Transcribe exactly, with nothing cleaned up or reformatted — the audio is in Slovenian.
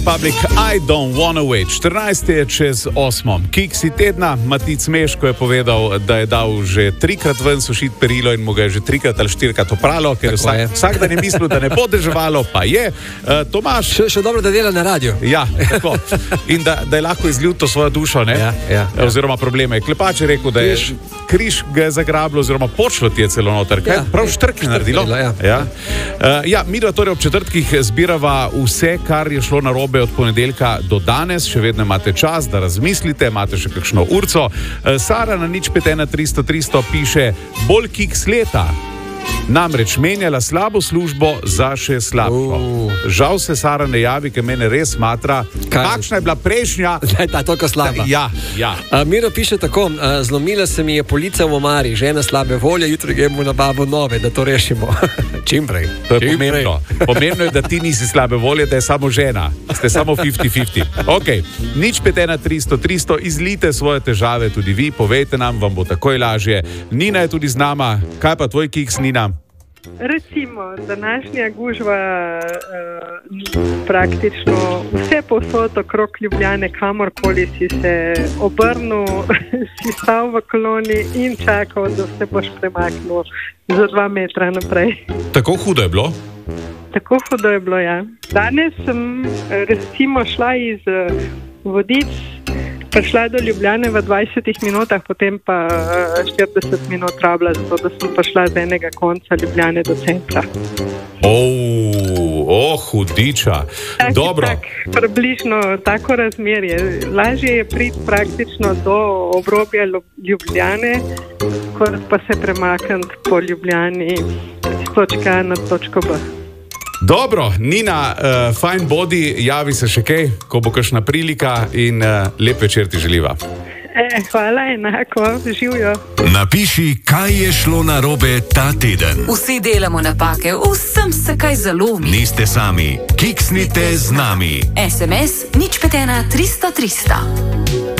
Public, I don't wanna wait. štirinajst je čez osmo. Kiksi tedna, Matic Meško je povedal, da je dal že trikrat ven sušiti perilo in mu ga je že trikrat ali štirikrat opralo, ker vsak, je. vsak dan je mislil, da ne bo deževalo, pa je. Uh, Tomaš... Še, še dobro, da dela na radiju. Ja, tako. In da, da je lahko izlil to svojo dušo, ne? Ja, ja, ja. Oziroma probleme. Klepač je rekel, da je križ, križ ga je zagrablo, oziroma počlo ti je celo noter. Kaj? Ja, prav štrk je naredilo. Ja, ja. Uh, ja mi dva torej ob četrtkih zbirava vse, kar je šlo narobe od ponedeljka do danes, še vedno imate čas, da razmislite, imate še kakšno urco. Sara na nič pet ena tristo tristo piše, bolj kiks leta. Namreč menjala slabo službo za še slabšo. Uh. Žal se Sara ne javi, ker mene res matra. Kaj? Kakšna je bila prejšnja? Da je ta toliko slaba. Ja, ja. Uh, Miro piše tako, uh, zlomila se mi je polica v omari, žena slabe volje, jutri gremo na babo nove, da to rešimo. Čim prej. To je Čim pomembno. Prej. Pomembno je, da ti nisi slabe volje, da je samo žena. Ste samo fifty fifty. Ok, nič pet ena tristo tristo, izlite svoje težave tudi vi, povejte nam, vam bo takoj lažje. Nina je tudi z nama. Kaj pa tvoj kiks, Nina? Recimo, današnja gužva uh, praktično vse posod okrog Ljubljane, kamorkoli si se obrnil, si stal v koloni in čakal, da se boš premaknil za dva metra naprej. Tako hudo je bilo? Tako hudo je bilo, ja. Danes sem recimo šla iz uh, Vodic, prišla do Ljubljane v dvajsetih minutah, potem pa štirideset minut rabila, zato da sem prišla z enega konca Ljubljane do centra. Oh, oh hudiča. Tak, Dobro. Tak, približno tako razmerje. Lažje je priti praktično do obrobja Ljubljane, kot pa se premakniti po Ljubljani z točke A na točko B. Dobro, Nina, uh, fine body, javi se še kaj, ko bo kakšna prilika in uh, lep večer ti želiva. E, hvala, enako, živijo. Napiši, kaj je šlo narobe ta teden. Vsi delamo napake, vsem se kaj zalomi. Niste sami, kiksnite z nami. S M S nič pet ena tristo tristo.